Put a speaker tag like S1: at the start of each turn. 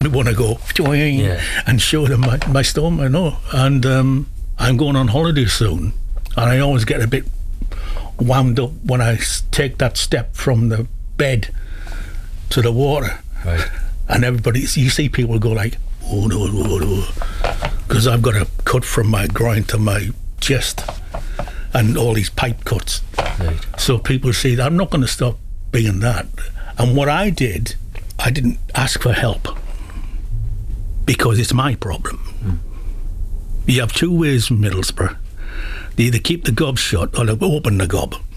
S1: I want to go and show them my storm, I know. And I'm going on holiday soon, and I always get a bit wound up when I take that step from the bed to the water.
S2: Right.
S1: And everybody, you see people go like, oh no, because I've got a cut from my groin to my chest and all these pipe cuts.
S2: Right.
S1: So people see that I'm not going to stop being that. And what I did, I didn't ask for help because it's my problem. You have two ways in Middlesbrough. They either keep the gob shut or they open the gob.